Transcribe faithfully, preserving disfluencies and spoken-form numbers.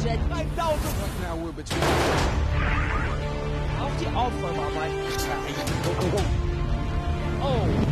said five thousand. What now we're between? How's the offer, my boy? Oh.